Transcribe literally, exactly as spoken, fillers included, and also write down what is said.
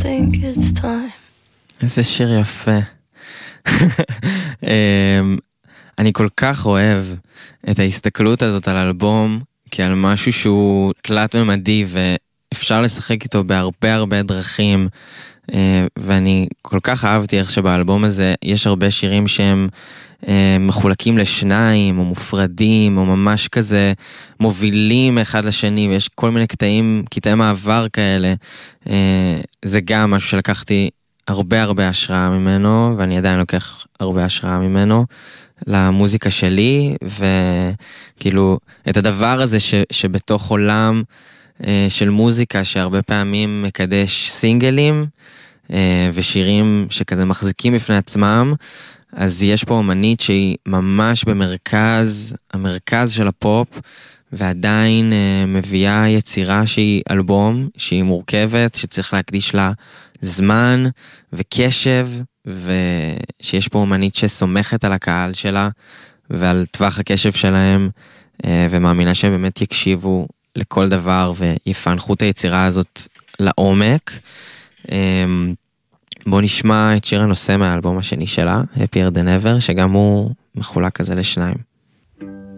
think it's time. איזה שיר יפה. אני כל כך אוהב את ההסתכלות הזאת על אלבום, כעל משהו שהוא תלת ממדי, ואפשר לשחק איתו בהרבה הרבה דרכים, ואני כל כך אהבתי איך שבאלבום הזה יש הרבה שירים שהם מחולקים לשניים, או מופרדים, או ממש כזה מובילים אחד לשני, ויש כל מיני קטעים, קטעי מעבר כאלה. זה גם משהו שלקחתי הרבה הרבה השראה ממנו, ואני עדיין לוקח הרבה השראה ממנו למוזיקה שלי, וכאילו את הדבר הזה ש, שבתוך עולם של מוזיקה שהרבה פעמים מקדש סינגלים ושירים שכזה מחזיקים בפני עצמם, אז יש פה אומנית שהיא ממש במרכז, המרכז של הפופ, ועדיין מביאה יצירה שהיא אלבום, שהיא מורכבת, שצריך להקדיש לה זמן וקשב, ושיש פה אומנית שסומכת על הקהל שלה, ועל טווח הקשב שלהם, ומאמינה שהם באמת יקשיבו לכל דבר, ויפענחו את היצירה הזאת לעומק. בואו נשמע את שיר הנושא מהאלבום השני שלה, Happier Than Ever, שגם הוא מחולק כזה לשניים.